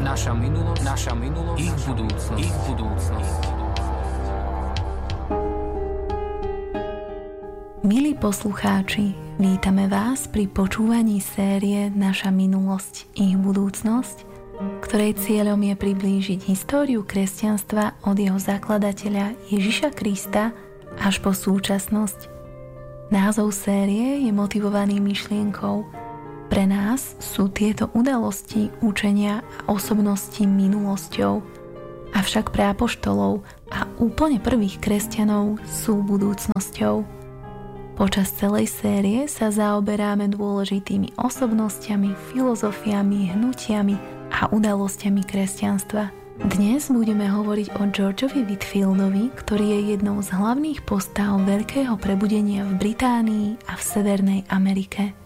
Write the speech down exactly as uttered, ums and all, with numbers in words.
naša minulosť, naša minulosť, ich budúcnosť, ich budúcnosť. Milí poslucháči, vítame vás pri počúvaní série Naša minulosť, ich budúcnosť, ktorej cieľom je priblížiť históriu kresťanstva od jeho zakladateľa Ježiša Krista až po súčasnosť. Názov série je motivovaný myšlienkou: pre nás sú tieto udalosti, učenia a osobnosti minulosťou, avšak pre apoštolov a úplne prvých kresťanov sú budúcnosťou. Počas celej série sa zaoberáme dôležitými osobnostiami, filozofiami, hnutiami a udalosťami kresťanstva. Dnes budeme hovoriť o Georgeovi Whitefieldovi, ktorý je jednou z hlavných postav veľkého prebudenia v Británii a v Severnej Amerike.